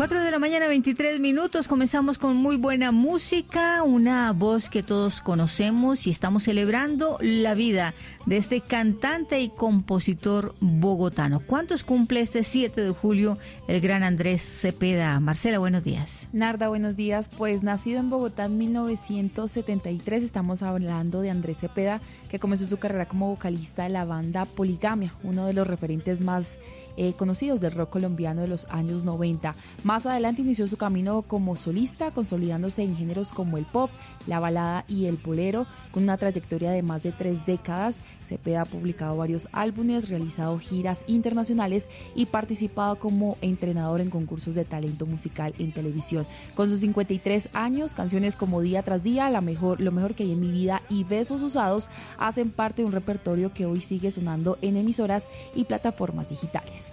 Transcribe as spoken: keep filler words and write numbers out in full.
cuatro de la mañana, veintitrés minutos. Comenzamos con muy buena música, una voz que todos conocemos y estamos celebrando la vida de este cantante y compositor bogotano. ¿Cuántos cumple este siete de julio el gran Andrés Cepeda? Marcela, buenos días. Narda, buenos días. Pues nacido en Bogotá en mil novecientos setenta y tres, estamos hablando de Andrés Cepeda, que comenzó su carrera como vocalista de la banda Poligamia, uno de los referentes más Eh, conocidos del rock colombiano de los años noventa. Más adelante inició su camino como solista, consolidándose en géneros como el pop, la balada y el bolero, con una trayectoria de más de tres décadas. Cepeda ha publicado varios álbumes, realizado giras internacionales y participado como entrenador en concursos de talento musical en televisión. Con sus cincuenta y tres años, canciones como Día tras Día, la mejor, Lo mejor que hay en mi vida y Besos usados hacen parte de un repertorio que hoy sigue sonando en emisoras y plataformas digitales.